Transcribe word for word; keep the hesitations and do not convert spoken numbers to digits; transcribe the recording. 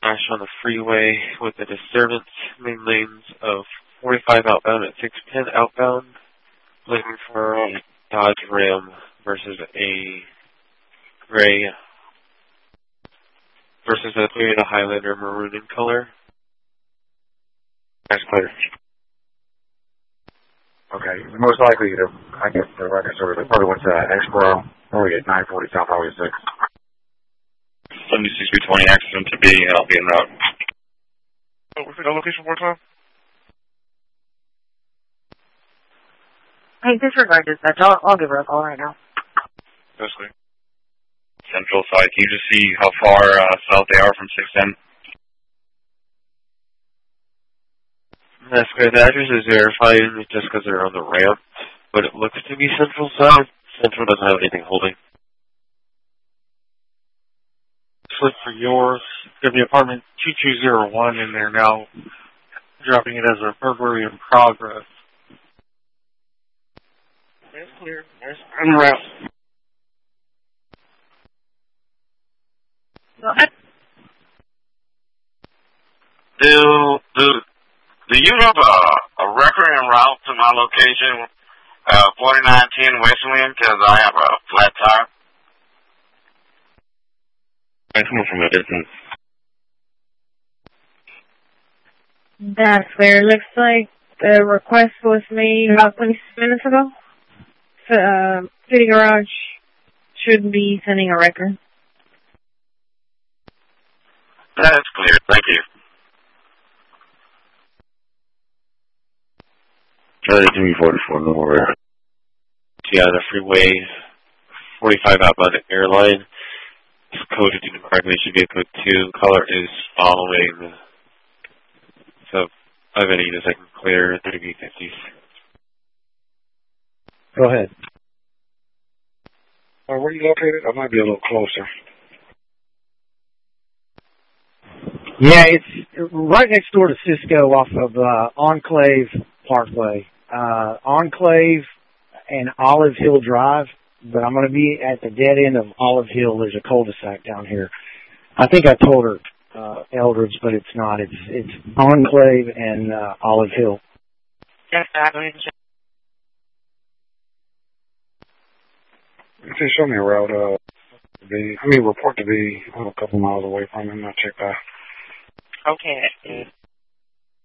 crash on the freeway with a disturbance. Main lanes of forty-five outbound at six ten outbound. Looking for a Dodge Ram versus a gray versus a Toyota Highlander maroon in color. That's clear. Okay, most likely, the, I guess the record server probably went to Expro, probably at nine forty South Highway six. seventy-six B twenty accident to B, and I'll be en route. Oh, what's the location for time? Hey, disregard dispatch. I'll, I'll give her a call right now. That's clear. Central side, can you just see how far uh, south they are from six ten? That's good. The address is verified just because they're on the ramp, but it looks to be Central side. Central doesn't have anything holding. Look for yours. There'll be apartment two two zero one in there now, dropping it as a burglary in progress. That's clear. That's on the route. Go ahead. Do, do, do you have a, a record en route to my location, uh, forty-nine ten Westland, because I have a flat tire? I'm coming from a distance. That's clear. Looks like the request was made about twenty minutes ago. So, uh, City Garage should be sending a record. That's clear. Thank you. Uh, give me forty-four, no more. Yeah, the freeway, forty-five outbound airline. It's coded incorrectly. It should be a code two. Color is following. So, I've got a second clear, thirty B fifties. Go ahead. Uh, where are you located? I might be a little closer. Yeah, it's right next door to Cisco off of uh, Enclave Parkway. Uh, Enclave and Olive Hill Drive, but I'm going to be at the dead end of Olive Hill. There's a cul-de-sac down here. I think I told her uh, Eldridge, but it's not. It's it's Enclave and uh, Olive Hill. Yes, I believe it. Just show me a route. Uh, to be, I mean, report to be oh, a couple miles away from him. I'll check that. Okay.